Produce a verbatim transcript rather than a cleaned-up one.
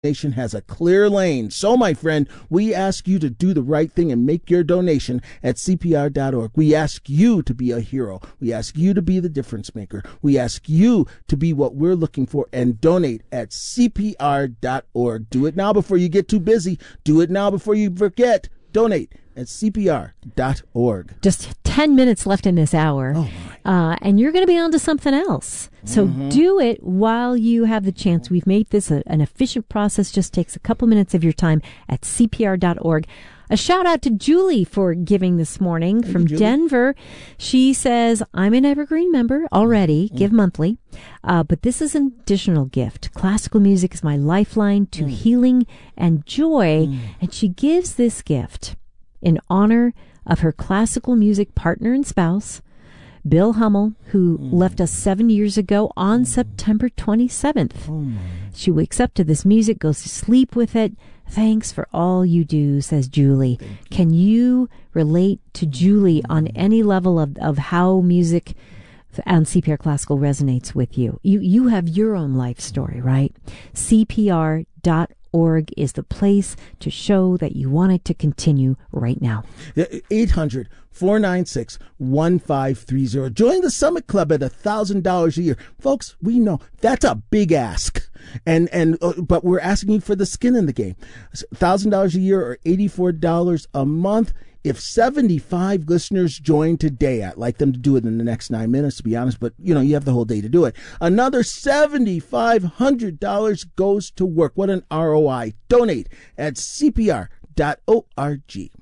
Nation has a clear lane. So, my friend, we ask you to do the right thing and make your donation at C P R dot org. We ask you to be a hero. We ask you to be the difference maker. We ask you to be what we're looking for and donate at C P R dot org. Do it now before you get too busy. Do it now before you forget. Donate at C P R dot org. Just ten minutes left in this hour, oh uh, and you're going to be on to something else. So mm-hmm. do it while you have the chance. We've made this a, an efficient process. Just takes a couple minutes of your time at C P R dot org. A shout out to Julie for giving this morning Thank from you, Denver. She says, I'm an Evergreen member already, mm. give monthly, uh, but this is an additional gift. Classical music is my lifeline to mm. healing and joy, mm. and she gives this gift in honor of her classical music partner and spouse, Bill Hummel, who mm. left us seven years ago on mm. September twenty-seventh. Oh, she wakes up to this music, goes to sleep with it. Thanks for all you do, says Julie. You. Can you relate to Julie on any level of, of how music on C P R Classical resonates with you? You you have your own life story, right? C P R dot org is the place to show that you want it to continue right now. eight hundred, four nine six, one five three zero. Join the Summit Club at one thousand dollars a year. Folks, we know that's a big ask. And, and, uh, but we're asking you for the skin in the game. one thousand dollars a year or eighty-four dollars a month. If seventy-five listeners join today, I'd like them to do it in the next nine minutes, to be honest, but you know, you have the whole day to do it. Another seven thousand five hundred dollars goes to work. What an R O I. Donate at C P R dot org.